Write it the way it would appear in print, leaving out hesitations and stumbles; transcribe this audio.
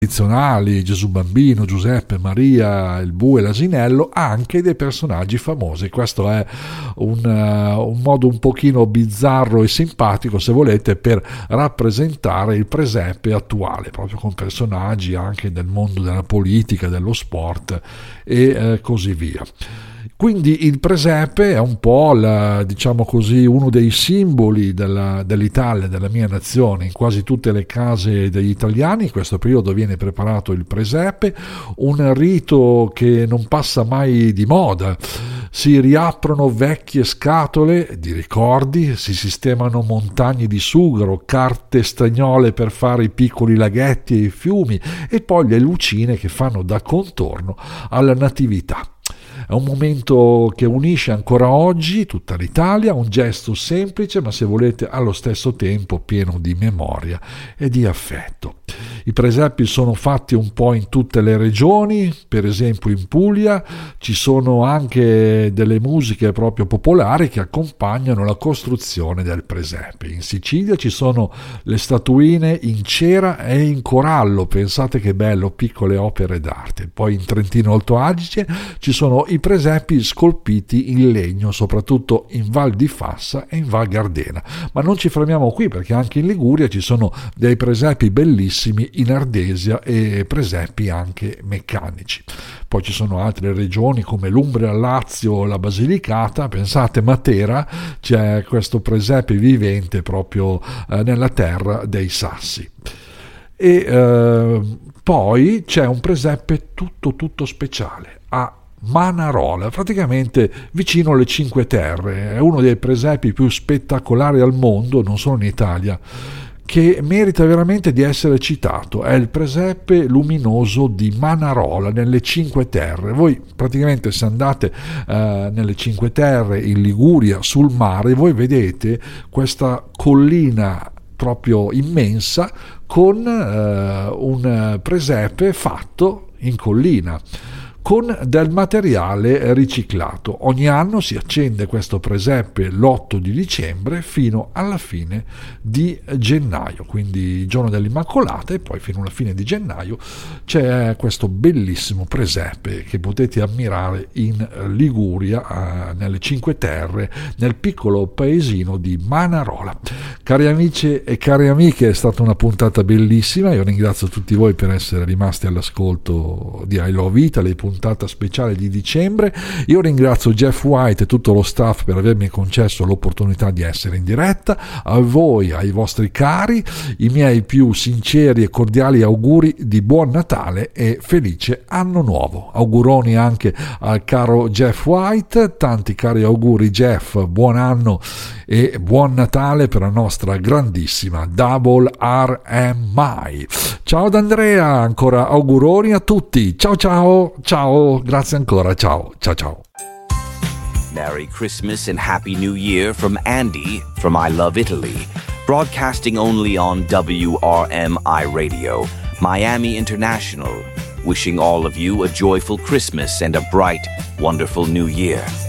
tradizionali, Gesù Bambino, Giuseppe, Maria, il bue, l'asinello, anche dei personaggi famosi. Questo è un modo un pochino bizzarro e simpatico, se volete, per rappresentare il presepe attuale, proprio con personaggi anche del mondo della politica, dello sport e così via. Quindi il presepe è un po', diciamo così, uno dei simboli dell'Italia, della mia nazione. In quasi tutte le case degli italiani in questo periodo viene preparato il presepe, un rito che non passa mai di moda. Si riaprono vecchie scatole di ricordi, si sistemano montagne di sughero, carte stagnole per fare i piccoli laghetti e i fiumi e poi le lucine che fanno da contorno alla natività. È un momento che unisce ancora oggi tutta l'Italia, un gesto semplice ma, se volete, allo stesso tempo pieno di memoria e di affetto. I presepi sono fatti un po' in tutte le regioni, per esempio in Puglia ci sono anche delle musiche proprio popolari che accompagnano la costruzione del presepe. In Sicilia ci sono le statuine in cera e in corallo, pensate che bello, piccole opere d'arte. Poi in Trentino Alto Adige ci sono i presepi scolpiti in legno, soprattutto in Val di Fassa e in Val Gardena. Ma non ci fermiamo qui, perché anche in Liguria ci sono dei presepi bellissimi in ardesia e presepi anche meccanici. Poi ci sono altre regioni come l'Umbria, Lazio, la Basilicata. Pensate, Matera, c'è questo presepe vivente proprio nella terra dei Sassi. E poi c'è un presepe tutto speciale a Manarola, praticamente vicino alle Cinque Terre. È uno dei presepi più spettacolari al mondo, non solo in Italia, che merita veramente di essere citato. È il presepe luminoso di Manarola nelle Cinque Terre. Voi praticamente, se andate nelle Cinque Terre in Liguria sul mare, voi vedete questa collina proprio immensa con un presepe fatto in collina con del materiale riciclato. Ogni anno si accende questo presepe l'8 di dicembre fino alla fine di gennaio, quindi il giorno dell'Immacolata, e poi fino alla fine di gennaio c'è questo bellissimo presepe che potete ammirare in Liguria, nelle Cinque Terre, nel piccolo paesino di Manarola. Cari amici e cari amiche, è stata una puntata bellissima. Io ringrazio tutti voi per essere rimasti all'ascolto di I Love Italy, puntata speciale di dicembre. Io ringrazio Jeff White e tutto lo staff per avermi concesso l'opportunità di essere in diretta. A voi, ai vostri cari, i miei più sinceri e cordiali auguri di buon Natale e felice anno nuovo. Auguroni anche al caro Jeff White, tanti cari auguri Jeff, buon anno e buon Natale per la nostra grandissima Double RMI. Ciao da Andrea, ancora auguroni a tutti. Ciao, grazie ancora, ciao. Merry Christmas and Happy New Year from Andy from I Love Italy, broadcasting only on WRMI Radio, Miami International, wishing all of you a joyful Christmas and a bright, wonderful New Year.